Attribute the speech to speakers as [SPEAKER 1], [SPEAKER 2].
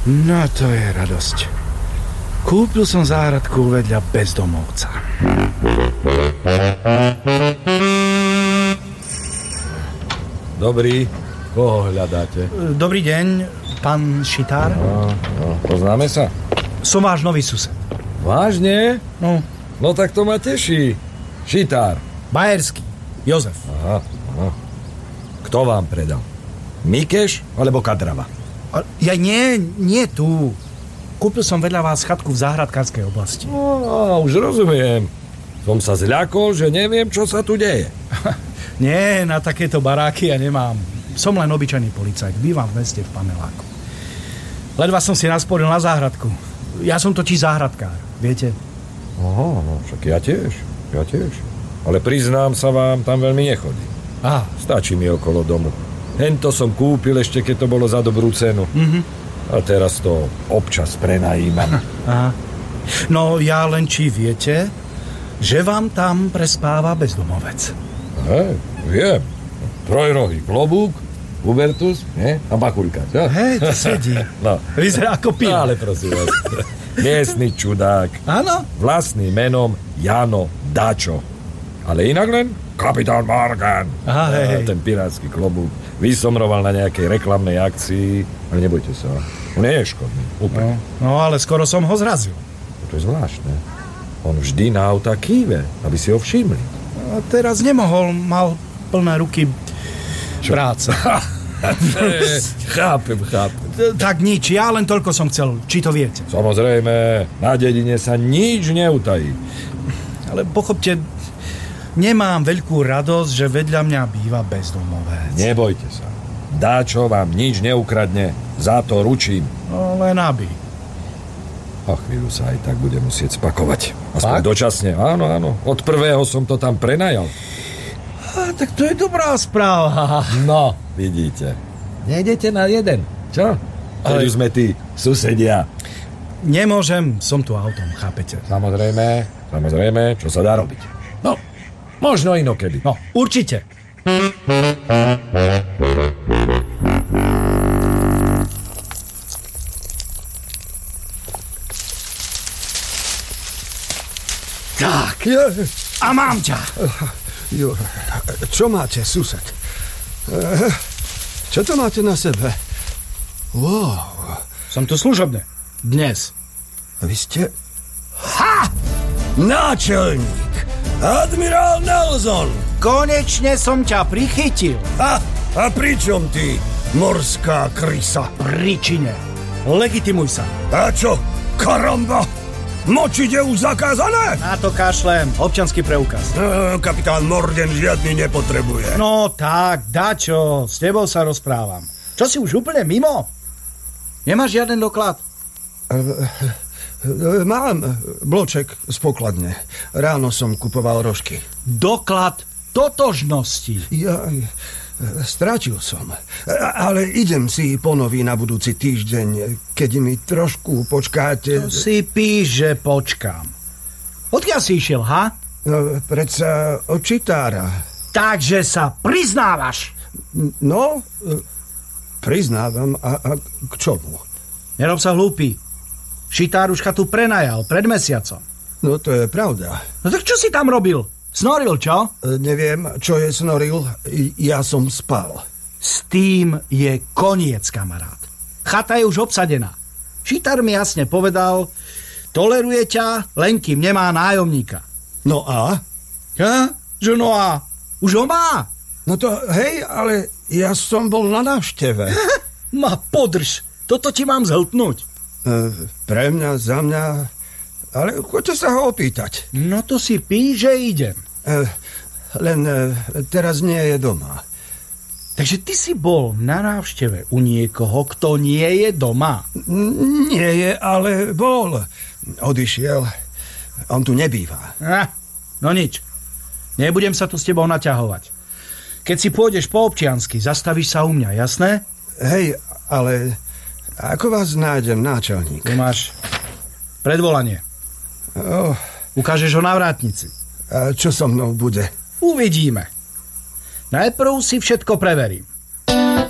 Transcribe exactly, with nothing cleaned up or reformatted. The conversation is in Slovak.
[SPEAKER 1] No to je radosť. Kúpil som záhradku vedľa bezdomovca.
[SPEAKER 2] Dobrý, koho hľadáte?
[SPEAKER 1] Dobrý deň, pán Šitár.
[SPEAKER 2] No, no, poznáme sa?
[SPEAKER 1] Som váš nový sused.
[SPEAKER 2] Vážne?
[SPEAKER 1] No.
[SPEAKER 2] No tak to ma teší. Šitár.
[SPEAKER 1] Bajerský, Jozef.
[SPEAKER 2] Aha, aha. Kto vám predal? Mikeš alebo Kadrava?
[SPEAKER 1] A, ja nie, nie tu. Kúpil som vedľa vás chatku v záhradkárskej oblasti.
[SPEAKER 2] No, už rozumiem. Som sa zľakol, že neviem, čo sa tu deje.
[SPEAKER 1] Nie, na takéto baráky ja nemám. Som len obyčajný policajt. Bývam v meste v paneláku. Ledva som si nasporil na záhradku. Ja som totiž záhradkár, viete?
[SPEAKER 2] Aha, no však ja tiež. Ja tiež. Ale priznám sa vám, tam veľmi nechodí.
[SPEAKER 1] Aha.
[SPEAKER 2] Stačí mi okolo domu. Hento som kúpil ešte, keď to bolo za dobrú cenu.
[SPEAKER 1] Mhm.
[SPEAKER 2] A teraz to občas prenajímam.
[SPEAKER 1] Aha. No ja len či viete, že vám tam prespáva bezdomovec.
[SPEAKER 2] Hej, viem. Trojrohý klobúk, Hubertus, nie? A bakuľka, čo?
[SPEAKER 1] Hej, to sedí.
[SPEAKER 2] No.
[SPEAKER 1] Vyzerá ako pil.
[SPEAKER 2] Ale prosím vás. Miestny čudák.
[SPEAKER 1] Áno?
[SPEAKER 2] Vlastným menom Jano Dačo. Ale inak len kapitán Morgan.
[SPEAKER 1] Aha, hej, hej.
[SPEAKER 2] Ten pirátsky klobúk vysomroval na nejakej reklamnej akcii. Ale nebojte sa, on nie je škodný. Úplne.
[SPEAKER 1] No, no ale skoro som ho zrazil.
[SPEAKER 2] To je zvláštne. On vždy na auta kýve, aby si ho všimli.
[SPEAKER 1] A teraz nemohol, mal plné ruky
[SPEAKER 2] Čo?
[SPEAKER 1] práce.
[SPEAKER 2] chápem, chápem.
[SPEAKER 1] Tak nič, ja len toľko som chcel, či to viete.
[SPEAKER 2] Samozrejme, na dedine sa nič neutají.
[SPEAKER 1] Ale pochopte, nemám veľkú radosť, že vedľa mňa býva bezdomovec.
[SPEAKER 2] Nebojte sa. Dáčo vám nič neukradne, za to ručím.
[SPEAKER 1] No len aby.
[SPEAKER 2] A chvíľu sa aj tak bude musieť spakovať. Aspoň
[SPEAKER 1] Tak?
[SPEAKER 2] dočasne, áno, áno. Od prvého som to tam prenajal.
[SPEAKER 1] A, tak to je dobrá správa.
[SPEAKER 2] No, vidíte. Nejdete na jeden, čo? Keď
[SPEAKER 1] Ale-
[SPEAKER 2] už sme tí susedia.
[SPEAKER 1] Nemôžem, som tu autom, chápete?
[SPEAKER 2] Samozrejme, samozrejme, čo sa dá robiť. No, možno inokedy.
[SPEAKER 1] No, určite. Tak, a mám ťa.
[SPEAKER 3] Jo, čo máte, sused? Eh, Čo to máte na sebe? Wow,
[SPEAKER 1] Som tu služobne. Dnes.
[SPEAKER 3] vy ste... Ha! Náčelník! Admirál Nelson!
[SPEAKER 1] Konečne som ťa prichytil.
[SPEAKER 3] A, a pričom ty, morská krysa?
[SPEAKER 1] Príčine. Legitimuj sa.
[SPEAKER 3] A čo, karamba? Močiť je už zakázané?
[SPEAKER 1] Na to kašlem. Občanský preukaz.
[SPEAKER 3] E, kapitán Morgan žiadny nepotrebuje.
[SPEAKER 1] No tak, dačo, s tebou sa rozprávam. Čo si už úplne mimo? Nemáš žiaden doklad?
[SPEAKER 3] E, e, mám bloček z pokladne. Ráno som kupoval rožky.
[SPEAKER 1] Doklad totožnosti.
[SPEAKER 3] Ja... Strátil som. Ale idem si ponoví na budúci týždeň, keď mi trošku počkáte.
[SPEAKER 1] To si píš, že počkám. Odkiaľ si išiel, ha?
[SPEAKER 3] No, predsa od Čitára.
[SPEAKER 1] Takže sa priznávaš.
[SPEAKER 3] No, priznávam. A, a k čomu?
[SPEAKER 1] Nerob sa hlúpy. Šitár už chatu prenajal pred mesiacom.
[SPEAKER 3] No, to je pravda.
[SPEAKER 1] No tak čo si tam robil? Snoril, čo?
[SPEAKER 3] Neviem, čo je snoril. Ja som spal.
[SPEAKER 1] S tým je koniec, kamarát. Chata je už obsadená. Šitár mi jasne povedal, toleruje ťa, len kým nemá nájomníka.
[SPEAKER 3] No a?
[SPEAKER 1] Ja? Že no a? Už ho má?
[SPEAKER 3] No to, hej, ale ja som bol na návšteve.
[SPEAKER 1] Ma podrž. Toto ti mám zhltnúť.
[SPEAKER 3] E, pre mňa, za mňa... Ale choďte sa ho opýtať.
[SPEAKER 1] No to si pí, že idem.
[SPEAKER 3] E, len e, teraz nie je doma.
[SPEAKER 1] Takže ty si bol na návšteve u niekoho, kto nie je doma.
[SPEAKER 3] N- nie je, ale bol. Odišiel. On tu nebýva.
[SPEAKER 1] Ah, no nič. Nebudem sa tu s tebou naťahovať. Keď si pôjdeš po občiansky, zastavíš sa u mňa, jasné?
[SPEAKER 3] Hej, ale ako vás nájdem, náčelník?
[SPEAKER 1] Tu máš predvolanie.
[SPEAKER 3] Oh,
[SPEAKER 1] Ukážeš ho na vrátnici.
[SPEAKER 3] a čo so mnou bude?
[SPEAKER 1] Uvidíme. Najprv si všetko preverím.